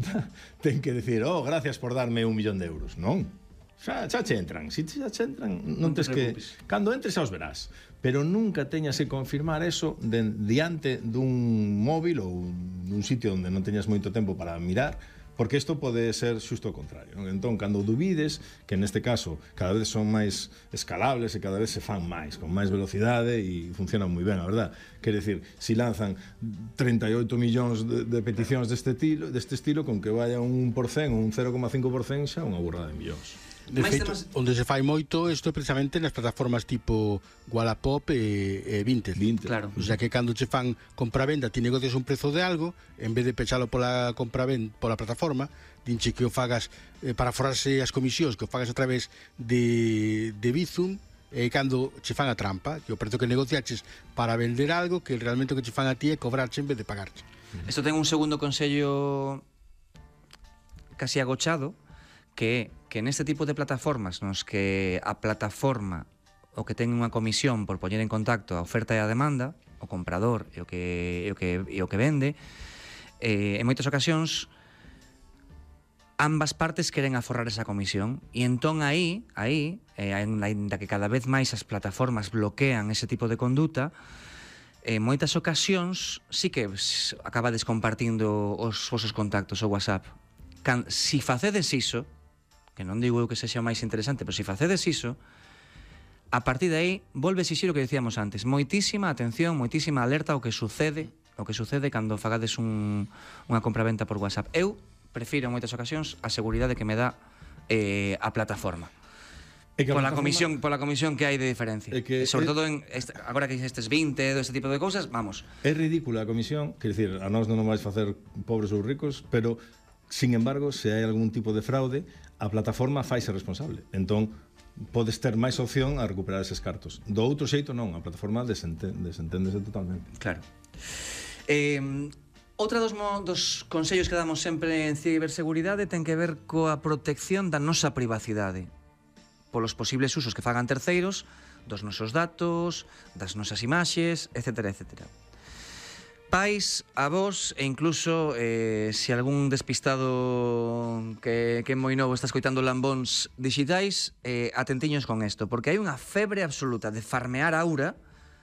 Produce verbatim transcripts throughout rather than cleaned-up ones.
conta ten que decir, oh, gracias por darme un millón de euros. Non. Xa, xa che entran. Si xa che entran, non, non tes que... Cando entres xa os verás. Pero nunca teñas que confirmar eso de, diante dun móvil ou dun sitio onde non teñas moito tempo para mirar, porque isto pode ser xusto o contrario, non? Entón, cando dubides, que neste caso cada vez son máis escalables e cada vez se fan máis, con máis velocidade e funcionan moi ben, a verdad. Quer decir, si lanzan trinta e oito millóns de, de peticións deste estilo, deste estilo, con que vaya un un por cento ou un cero coma cinco por cento xa unha burrada de millóns. De feito, onde se fai moito isto é precisamente nas plataformas tipo Wallapop e, e Vinted. Vinted. Claro. O sea que cando che fan compravenda, ti negocias un prezo de algo, en vez de pechalo pola compravenda pola plataforma, dinche que o fagas eh, para forrarse as comisións, que o fagas a través de, de Bizum, e cando che fan a trampa, que o prezo que negociaches para vender algo, que realmente o que che fan a ti é cobrarche en vez de pagarche. Isto ten un segundo consello casi agochado, que é que neste tipo de plataformas nos que a plataforma o que ten unha comisión por poñer en contacto a oferta e a demanda, o comprador e o que, e o que, e o que vende, eh, en moitas ocasións ambas partes queren aforrar esa comisión e entón aí, aí eh, ainda que cada vez máis as plataformas bloquean ese tipo de conduta, en moitas ocasións sí que acabades compartindo os vosos contactos o WhatsApp. Can, si facedes iso, que non digo eu que sexa máis interesante, pero se si facedes iso, a partir de aí volve a exixir o que decíamos antes, moitísima atención, moitísima alerta ao que sucede, o que sucede cando fagades un, unha compraventa por WhatsApp. Eu prefiro en moitas ocasións a seguridade que me dá eh, a plataforma. E que pola plataforma... comisión, pola comisión que hai de diferencia. Que sobre é... todo en este, agora que estes vinte, este tipo de cousas, vamos. É ridícula a comisión, quer dicir, a nós non nos vais facer pobres ou ricos, pero sin embargo, se hai algún tipo de fraude, a plataforma faise responsable. Entón, podes ter máis opción a recuperar eses cartos. Do outro xeito, non, a plataforma desenténdese totalmente. Claro. Eh, outra dos, mo, dos consellos que damos sempre en ciberseguridade ten que ver coa protección da nosa privacidade polos posibles usos que fagan terceiros dos nosos datos, das nosas imaxes, etcétera, etcétera. Pais, avós e incluso eh, se algún despistado que, que é moi novo está escoitando lambóns digitais, eh, atentiños con isto, porque hai unha febre absoluta de farmear aura,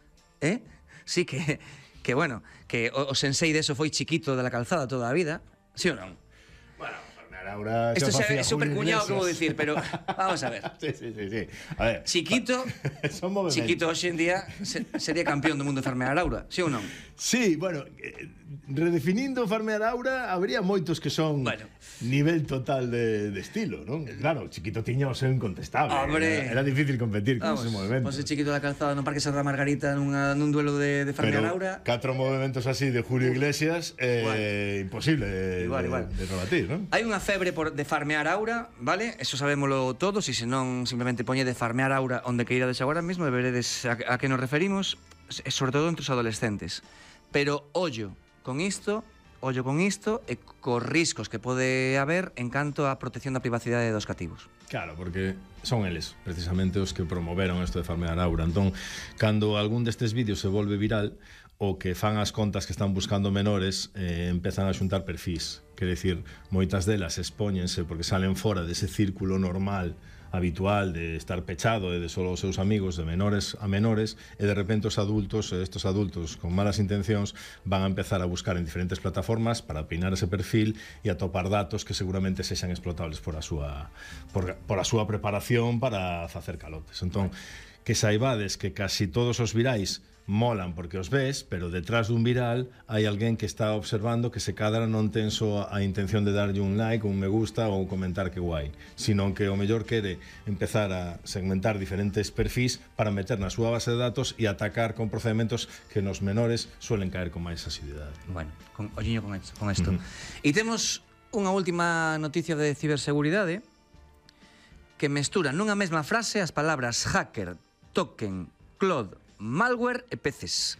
eh? Sí que, que bueno, que o, o sensei deso foi Chiquito de la Calzada toda a vida, sí ou non? Bueno, ahora esto é super cuñado que vou dicir, pero vamos a ver. Sí, sí, sí, sí. A ver. Chiquito, Chiquito hoxe en día se, sería campeón do mundo de farmear aura, sí ou non? Sí, bueno, eh, redefinindo farmear aura, habría moitos que son bueno. nivel total de, de estilo, non? Claro, Chiquito tiña o seu incontestable. Era, era difícil competir con ese movimento. Pose Chiquito da Calzada no Parque Santa Margarita nunha, nun duelo de, de farmear pero aura. Catro movimentos así de Julio Iglesias, eh, imposible de, igual, de, igual. de rebatir, non? Hai unha febre por de farmear aura, vale? Eso sabémolo todos, e se non simplemente poñe de farmear aura onde que irades agora mesmo, e veredes a, a que nos referimos, sobre todo entre os adolescentes. Pero ollo con isto, ollo con isto e cos riscos que pode haber en canto á protección da privacidade dos cativos. Claro, porque son eles precisamente os que promoveron isto de farmear aura. Entón, cando algún destes vídeos se volve viral, o que fan as contas que están buscando menores eh, empezan a xuntar perfís. Quer dicir, moitas delas expóñense porque salen fora dese círculo normal, habitual, de estar pechado e de solo os seus amigos, de menores a menores, e de repente os adultos, estos adultos con malas intencións, van a empezar a buscar en diferentes plataformas para peinar ese perfil e atopar datos que seguramente sexan explotables por a súa, por, por a súa preparación para facer calotes. Entón, que saibades que casi todos os virais molan porque os ves, pero detrás dun viral hai alguén que está observando que se cadra non ten só a intención de darlle un like, un me gusta ou comentar que guai, sino que o mellor quere empezar a segmentar diferentes perfís para meter na súa base de datos e atacar con procedementos que nos menores suelen caer con máis asiduidade. Bueno, con, olliño con esto. Con esto. Uh-huh. E temos unha última noticia de ciberseguridade que mestura nunha mesma frase as palabras hacker, token, cloud, malware e peces.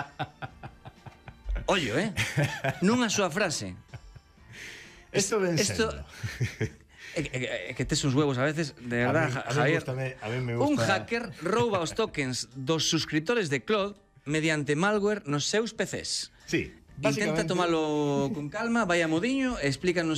Ollo, eh? Nunha súa frase. Esto ven Esto é que, é que tes uns huevos a veces, de verdad, a mí, Javier. A mí, a mí me gusta. Un hacker rouba os tokens dos suscriptores de Cloud mediante malware nos seus P Cs. Sí. Intenta tomalo con calma, vai a modiño e explícanos